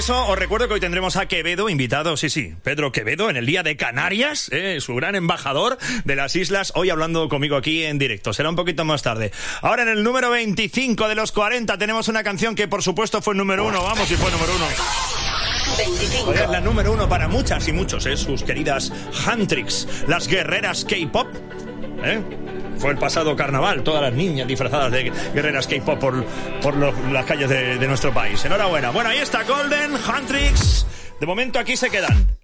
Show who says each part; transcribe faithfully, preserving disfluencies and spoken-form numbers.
Speaker 1: eso, os recuerdo que hoy tendremos a Quevedo invitado, sí, sí, Pedro Quevedo, en el Día de Canarias, eh, su gran embajador de las islas, hoy hablando conmigo aquí en directo. Será un poquito más tarde. Ahora en el número veinticinco de los cuarenta tenemos una canción que por supuesto fue número uno, vamos, si fue número uno. veinticinco. Es la número uno para muchas y muchos, ¿eh? Sus queridas Huntrix, las guerreras K-pop, ¿eh? Fue el pasado carnaval, todas las niñas disfrazadas de guerreras K-pop por, por los, las calles de, de nuestro país. Enhorabuena. Bueno, ahí está Golden, Huntrix. De momento aquí se quedan.